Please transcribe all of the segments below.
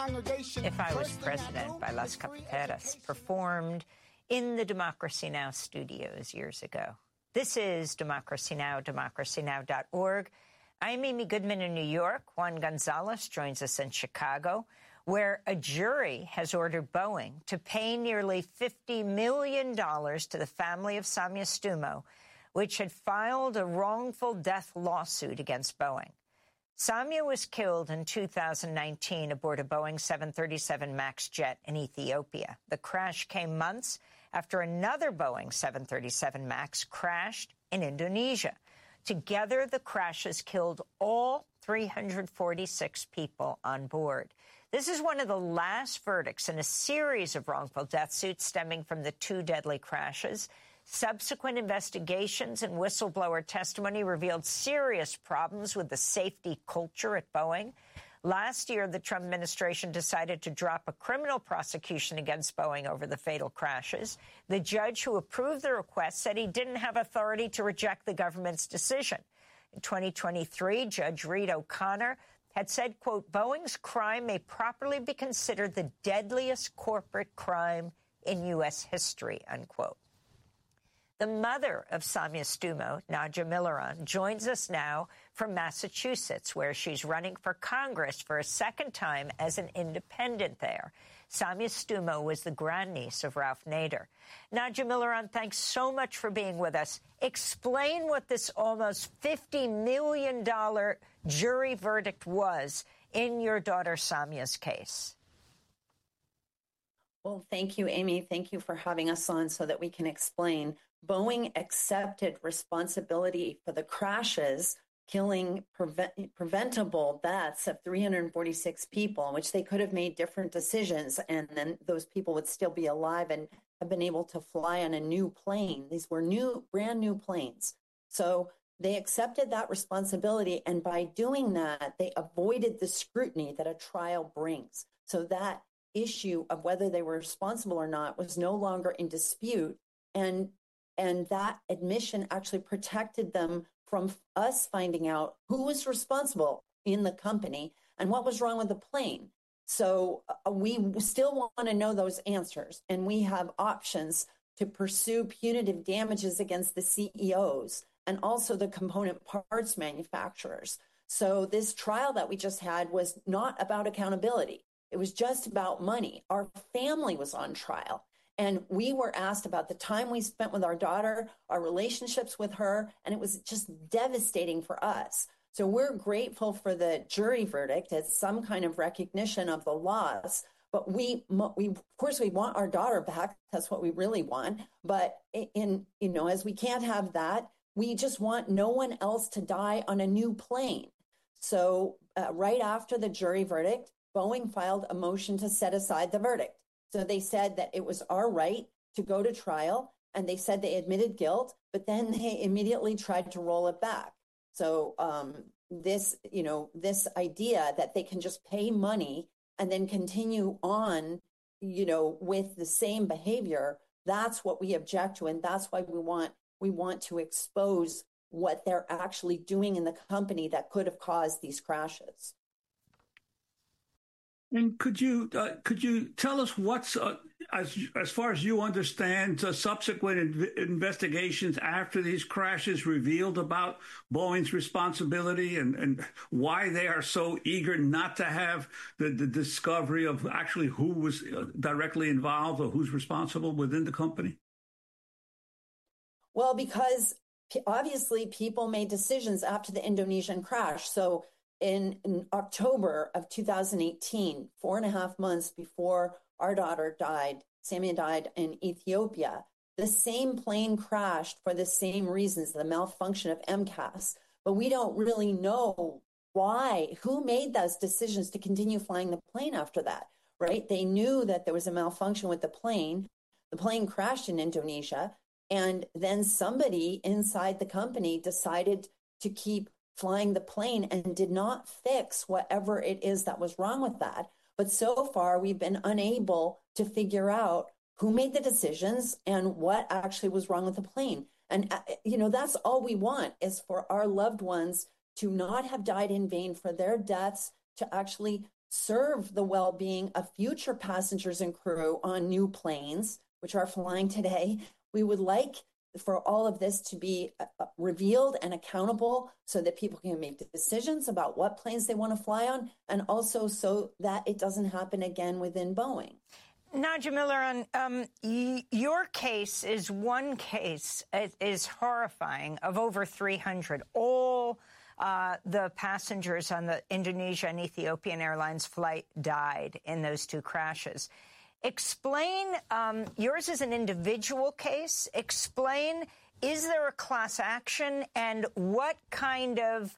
If I Was President by Las Cafeteras performed in the Democracy Now! Studios years ago. This is Democracy Now!, democracynow.org. I'm Amy Goodman in New York. Juan Gonzalez joins us in Chicago, where a jury has ordered Boeing to pay nearly $50 million to the family of Samia Stumo, which had filed a wrongful death lawsuit against Boeing. Samia was killed in 2019 aboard a Boeing 737 MAX jet in Ethiopia. The crash came months after another Boeing 737 MAX crashed in Indonesia. Together, the crashes killed all 346 people on board. This is one of the last verdicts in a series of wrongful death suits stemming from the two deadly crashes. Subsequent investigations and whistleblower testimony revealed serious problems with the safety culture at Boeing. Last year, the Trump administration decided to drop a criminal prosecution against Boeing over the fatal crashes. The judge who approved the request said he didn't have authority to reject the government's decision. In 2023, Judge Reed O'Connor had said, quote, Boeing's crime may properly be considered the deadliest corporate crime in U.S. history, unquote. The mother of Samia Stumo, Nadja Miliron, joins us now from Massachusetts, where she's running for Congress for a second time as an independent there. Samia Stumo was the grandniece of Ralph Nader. Nadja Miliron, thanks so much for being with us. Explain what this almost $50 million jury verdict was in your daughter Samia's case. Well, thank you, Amy. Thank you for having us on so that we can explain. Boeing accepted responsibility for the crashes, killing preventable deaths of 346 people, in which they could have made different decisions, and then those people would still be alive and have been able to fly on a new plane. These were brand new planes. So they accepted that responsibility, and by doing that, they avoided the scrutiny that a trial brings. So that issue of whether they were responsible or not was no longer in dispute, and that admission actually protected them from us finding out who was responsible in the company and what was wrong with the plane. So we still want to know those answers, and we have options to pursue punitive damages against the CEOs and also the component parts manufacturers. So this trial that we just had was not about accountability. It was just about money. Our family was on trial. And we were asked about the time we spent with our daughter, our relationships with her, and it was just devastating for us. So we're grateful for the jury verdict as some kind of recognition of the loss. But we of course, we want our daughter back. That's what we really want. But as we can't have that, we just want no one else to die on a new plane. So right after the jury verdict, Boeing filed a motion to set aside the verdict. So they said that it was our right to go to trial, and they said they admitted guilt, but then they immediately tried to roll it back. So this idea that they can just pay money and then continue on, with the same behavior, that's what we object to, and that's why we want to expose what they're actually doing in the company that could have caused these crashes. And could you tell us what's, as far as you understand, subsequent investigations after these crashes revealed about Boeing's responsibility and why they are so eager not to have the discovery of actually who was directly involved or who's responsible within the company? Well, because obviously people made decisions after the Indonesian crash. So in October of 2018, 4.5 months before our daughter died, Samia died in Ethiopia, the same plane crashed for the same reasons, the malfunction of MCAS. But we don't really know why, who made those decisions to continue flying the plane after that, right? They knew that there was a malfunction with the plane. The plane crashed in Indonesia, and then somebody inside the company decided to keep flying the plane and did not fix whatever it is that was wrong with that. But so far, we've been unable to figure out who made the decisions and what actually was wrong with the plane. And, that's all we want, is for our loved ones to not have died in vain, for their deaths to actually serve the well-being of future passengers and crew on new planes, which are flying today. We would like for all of this to be revealed and accountable so that people can make decisions about what planes they want to fly on, and also so that it doesn't happen again within Boeing. Nadja Miller, your case is one case. It is horrifying, of over 300. All the passengers on the Indonesia and Ethiopian Airlines flight died in those two crashes. Explain, yours is an individual case. Explain, is there a class action, and what kind of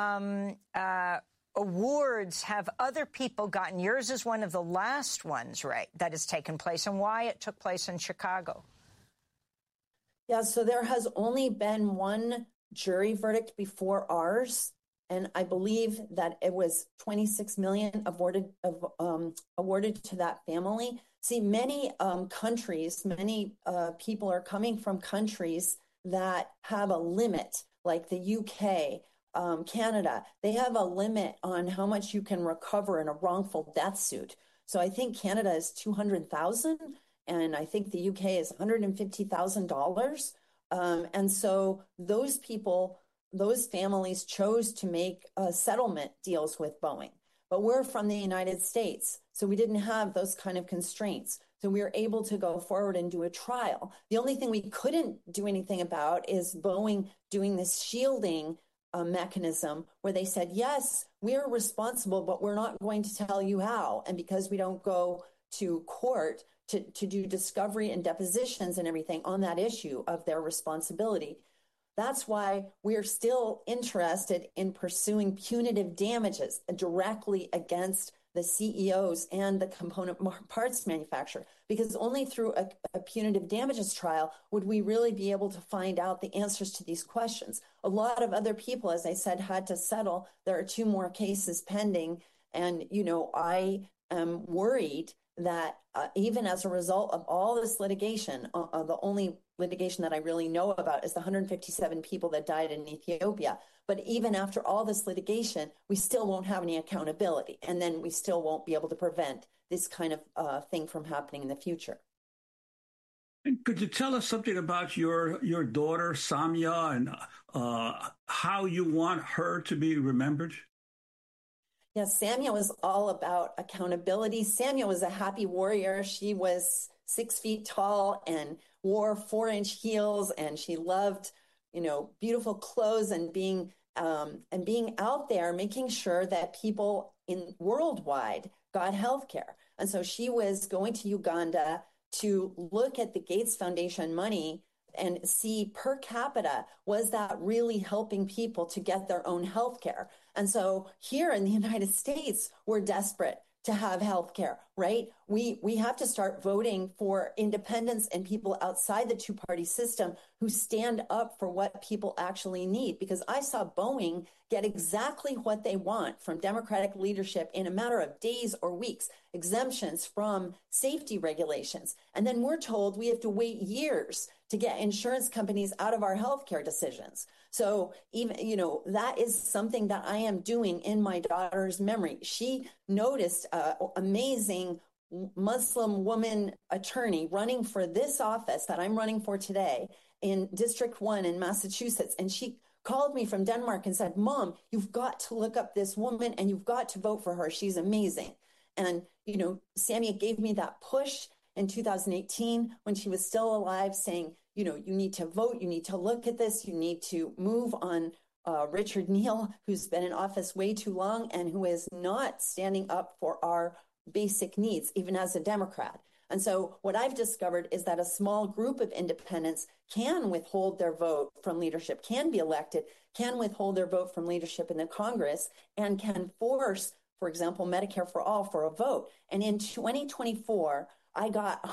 awards have other people gotten? Yours is one of the last ones, right, that has taken place, and why it took place in Chicago. Yeah, so there has only been one jury verdict before ours, and I believe that it was $26 million awarded to that family. See, many countries, many people are coming from countries that have a limit, like the UK, Canada. They have a limit on how much you can recover in a wrongful death suit. So I think Canada is $200,000, and I think the UK is $150,000. And so those people, those families chose to make settlement deals with Boeing. But we're from the United States, so we didn't have those kind of constraints. So we were able to go forward and do a trial. The only thing we couldn't do anything about is Boeing doing this shielding mechanism where they said, yes, we're responsible, but we're not going to tell you how. And because we don't go to court to do discovery and depositions and everything on that issue of their responsibility, that's why we're still interested in pursuing punitive damages directly against the CEOs and the component parts manufacturer, because only through a punitive damages trial would we really be able to find out the answers to these questions. A lot of other people, as I said, had to settle. There are 2 more cases pending. And, I am worried that even as a result of all this litigation, the only litigation that I really know about is the 157 people that died in Ethiopia. But even after all this litigation, we still won't have any accountability. And then we still won't be able to prevent this kind of thing from happening in the future. And could you tell us something about your daughter, Samia, and how you want her to be remembered? Yes, Samia was all about accountability. Samia was a happy warrior. She was 6 feet tall and wore 4-inch heels, and she loved, beautiful clothes and being out there, making sure that people worldwide got health care. And so she was going to Uganda to look at the Gates Foundation money and see per capita, was that really helping people to get their own health care? And so here in the United States, we're desperate to have health care, right? We have to start voting for independents and people outside the two-party system who stand up for what people actually need. Because I saw Boeing get exactly what they want from Democratic leadership in a matter of days or weeks, exemptions from safety regulations. And then we're told we have to wait years to get insurance companies out of our healthcare decisions. So even, that is something that I am doing in my daughter's memory. She noticed an amazing Muslim woman attorney running for this office that I'm running for today in District 1 in Massachusetts. And she called me from Denmark and said, Mom, you've got to look up this woman and you've got to vote for her. She's amazing. And, Samia gave me that push in 2018 when she was still alive, saying, you need to vote, you need to look at this, you need to move on Richard Neal, who's been in office way too long and who is not standing up for our basic needs, even as a Democrat. And so what I've discovered is that a small group of independents can withhold their vote from leadership, can be elected, can withhold their vote from leadership in the Congress, and can force, for example, Medicare for All for a vote. And in 2024, I got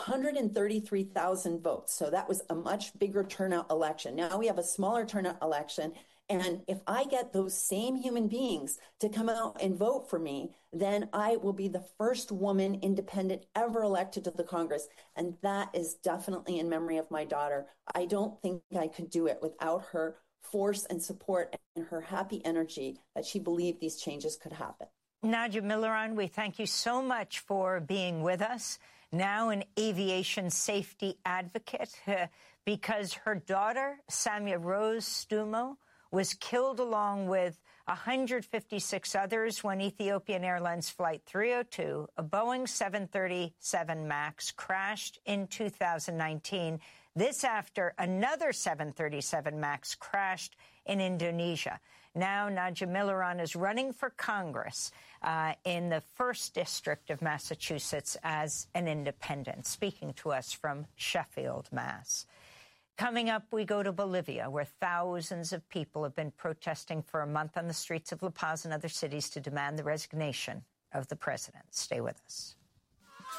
133,000 votes. So that was a much bigger turnout election. Now we have a smaller turnout election. And if I get those same human beings to come out and vote for me, then I will be the first woman independent ever elected to the Congress. And that is definitely in memory of my daughter. I don't think I could do it without her force and support and her happy energy that she believed these changes could happen. Nadia Miliran, we thank you so much for being with us. Now an aviation safety advocate because her daughter, Samia Rose Stumo, was killed along with 156 others when Ethiopian Airlines Flight 302, a Boeing 737 MAX, crashed in 2019. This after another 737 MAX crashed in Indonesia. Now Nadia Miliran is running for Congress in the 1st District of Massachusetts as an independent, speaking to us from Sheffield, Mass. Coming up, we go to Bolivia, where thousands of people have been protesting for a month on the streets of La Paz and other cities to demand the resignation of the president. Stay with us.